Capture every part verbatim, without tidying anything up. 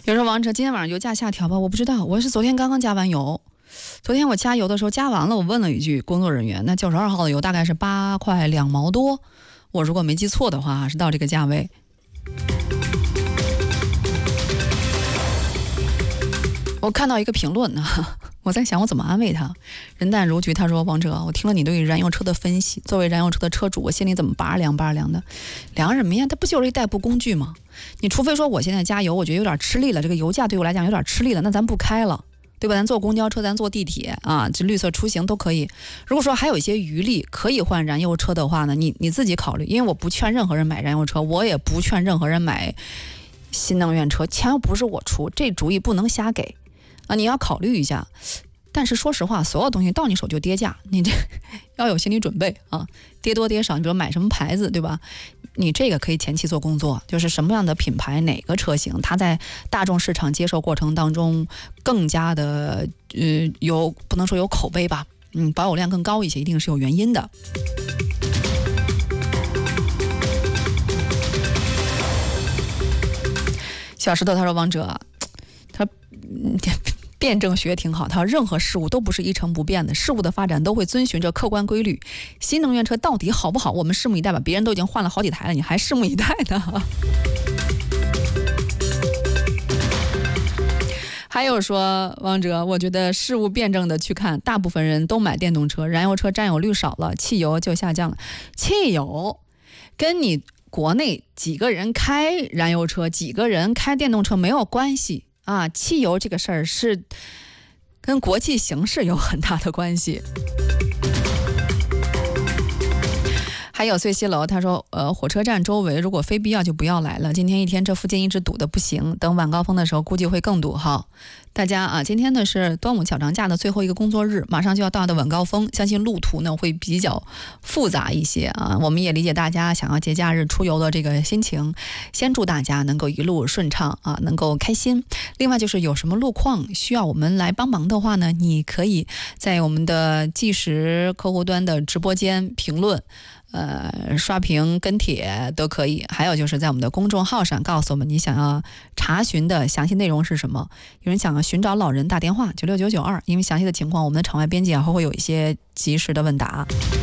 有时候王哲今天晚上油价下调吧，我不知道，我是昨天刚刚加完油。昨天我加油的时候加完了，我问了一句工作人员，那九十二号的油大概是八块两毛多，我如果没记错的话是到这个价位。我看到一个评论呢，我在想我怎么安慰他。人淡如菊他说，王哲，我听了你对燃油车的分析，作为燃油车的车主，我心里怎么拔凉拔凉的？凉什么呀？它不就是一代步工具吗？你除非说我现在加油我觉得有点吃力了，这个油价对我来讲有点吃力了，那咱不开了，对吧？咱坐公交车，咱坐地铁啊，这绿色出行都可以。如果说还有一些余力可以换燃油车的话呢，你你自己考虑。因为我不劝任何人买燃油车，我也不劝任何人买新能源车，钱又不是我出，这主意不能瞎给啊！你要考虑一下。但是说实话，所有东西到你手就跌价，你这要有心理准备啊，跌多跌少。你比如买什么牌子，对吧？你这个可以前期做工作，就是什么样的品牌，哪个车型，它在大众市场接受过程当中更加的呃有不能说有口碑吧，嗯，保有量更高一些，一定是有原因的。小石头他说，王哲，他嗯。辩证学挺好，他说任何事物都不是一成不变的，事物的发展都会遵循着客观规律。新能源车到底好不好，我们拭目以待吧。别人都已经换了好几台了，你还拭目以待呢？还有说，王哲，我觉得事物辩证的去看，大部分人都买电动车，燃油车占有率少了，汽油就下降了。汽油跟你国内几个人开燃油车，几个人开电动车没有关系。啊，汽油这个事儿是跟国际形势有很大的关系。还有碎西楼他说，呃，火车站周围如果非必要就不要来了。今天一天这附近一直堵得不行，等晚高峰的时候估计会更堵哈。大家啊，今天呢是端午小长假的最后一个工作日，马上就要到的晚高峰，相信路途呢会比较复杂一些啊。我们也理解大家想要节假日出游的这个心情，先祝大家能够一路顺畅啊，能够开心。另外就是有什么路况需要我们来帮忙的话呢，你可以在我们的计时客户端的直播间评论。呃，刷屏跟帖都可以，还有就是在我们的公众号上告诉我们你想要查询的详细内容是什么。有人想要寻找老人，打电话九六九九二，因为详细的情况我们的场外编辑还会有一些及时的问答。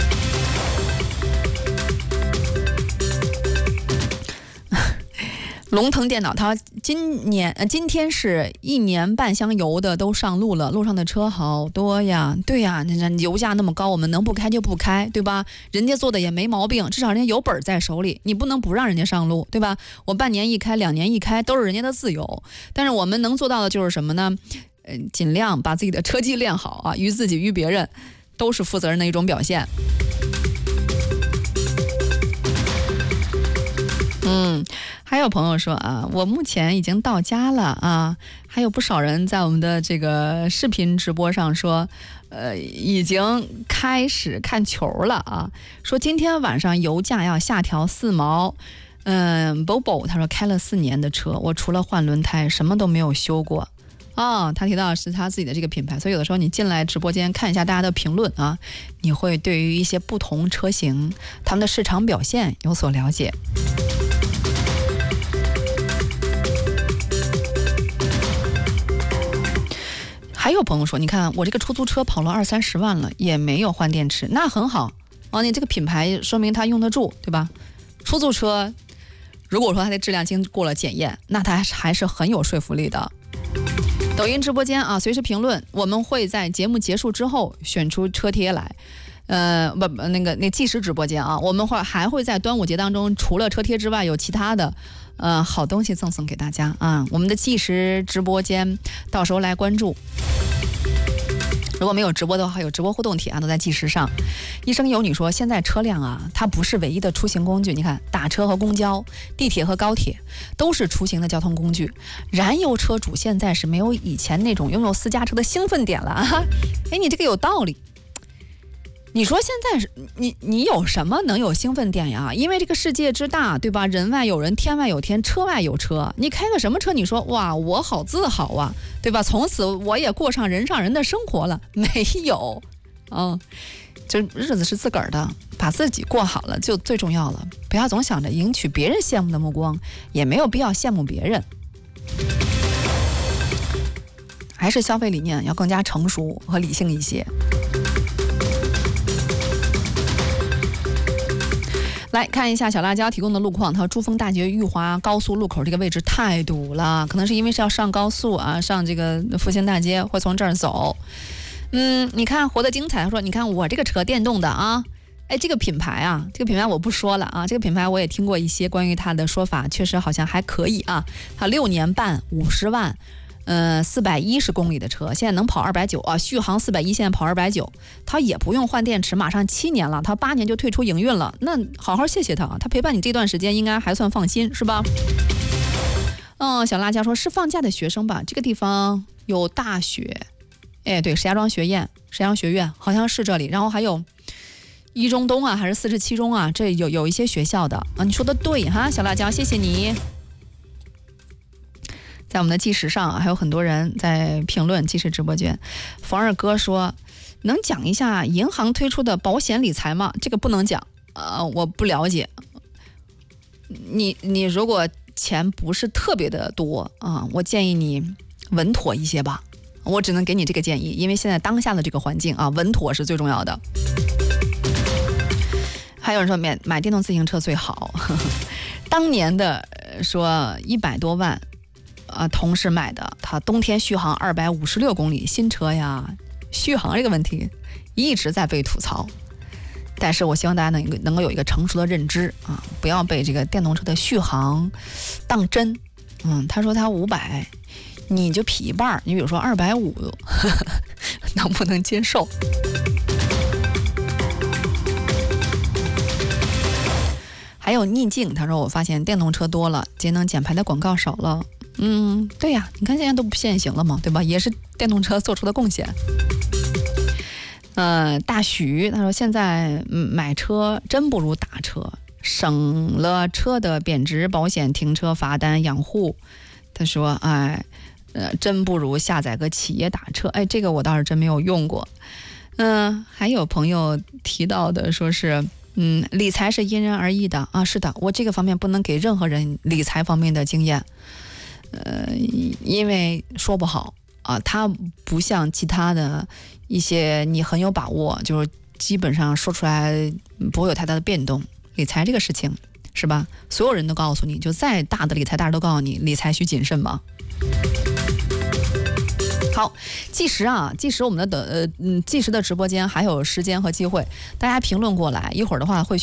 龙腾电脑他说，今年呃今天是一年半箱油的都上路了，路上的车好多呀。对呀，那油价那么高，我们能不开就不开，对吧？人家做的也没毛病，至少人家有本在手里，你不能不让人家上路，对吧？我半年一开，两年一开，都是人家的自由。但是我们能做到的就是什么呢？呃，尽量把自己的车技练好啊，于自己于别人都是负责任的一种表现。嗯，还有朋友说啊，我目前已经到家了啊。还有不少人在我们的这个视频直播上说，呃，已经开始看球了啊。说今天晚上油价要下调四毛。嗯 ，Bobo 他说开了四年的车，我除了换轮胎什么都没有修过。哦，他提到的是他自己的这个品牌，所以有的时候你进来直播间看一下大家的评论啊，你会对于一些不同车型他们的市场表现有所了解。还有朋友说，你看我这个出租车跑了二三十万了，也没有换电池，那很好哦，你这个品牌说明它用得住，对吧？出租车如果说它的质量经过了检验，那它还是很有说服力的。抖音直播间啊，随时评论，我们会在节目结束之后选出车贴来。呃，不，那个那计时直播间啊，我们会还会在端午节当中，除了车贴之外，有其他的呃好东西赠送给大家啊。我们的计时直播间，到时候来关注。如果没有直播的话，有直播互动帖啊，都在计时上。医生有你说，现在车辆啊，它不是唯一的出行工具。你看，打车和公交、地铁和高铁都是出行的交通工具。燃油车主现在是没有以前那种拥有私家车的兴奋点了啊！哎，你这个有道理。你说现在是你你有什么能有兴奋点呀？因为这个世界之大，对吧？人外有人，天外有天，车外有车。你开个什么车？你说哇，我好自豪啊，对吧？从此我也过上人上人的生活了。没有，嗯，就日子是自个儿的，把自己过好了就最重要了。不要总想着赢取别人羡慕的目光，也没有必要羡慕别人。 还是消费理念要更加成熟和理性一些。来看一下小辣椒提供的路况，它珠峰大学裕华高速路口这个位置太堵了，可能是因为是要上高速啊，上这个复兴大街，会从这儿走。嗯，你看活得精彩，他说你看我这个车电动的啊，哎，这个品牌啊，这个品牌我不说了啊，这个品牌我也听过一些关于它的说法，确实好像还可以啊。它六年半五十万。呃，四百一十公里的车，现在能跑二百九啊，续航四百一，现在跑二百九，它也不用换电池，马上七年了，它八年就退出营运了，那好好谢谢他，他陪伴你这段时间，应该还算放心，是吧？嗯，小辣椒说是放假的学生吧，这个地方有大学，哎，对，石家庄学院，石家庄学院好像是这里，然后还有一中东啊，还是四十七中啊，这有有一些学校的啊，你说的对哈，小辣椒，谢谢你。在我们的计时上、啊、还有很多人在评论计时直播间。冯二哥说能讲一下银行推出的保险理财吗？这个不能讲，呃，我不了解。你你如果钱不是特别的多啊，我建议你稳妥一些吧，我只能给你这个建议，因为现在当下的这个环境啊，稳妥是最重要的。还有人说买买电动自行车最好，呵呵，当年的说一百多万。啊，同事买的，他冬天续航二百五十六公里，新车呀，续航这个问题一直在被吐槽。但是我希望大家能能够有一个成熟的认知啊，不要被这个电动车的续航当真。嗯，他说他五百，你就劈一半，你比如说二百五，能不能接受？还有逆境，他说我发现电动车多了，节能减排的广告少了。嗯，对呀，你看现在都不限行了嘛，对吧？也是电动车做出的贡献。呃，大许他说现在买车真不如打车，省了车的贬值、保险、停车、罚单、养护。他说，哎，呃，真不如下载个企业打车。哎，这个我倒是真没有用过。嗯、呃，还有朋友提到的说是。嗯，理财是因人而异的啊，是的，我这个方面不能给任何人理财方面的经验，呃，因为说不好啊，它不像其他的一些你很有把握，就是基本上说出来不会有太大的变动。理财这个事情是吧？所有人都告诉你，就再大的理财大师都告诉你，理财需谨慎嘛。好，计时啊，计时我们的呃嗯，计时的直播间还有时间和机会，大家评论过来，一会儿的话会。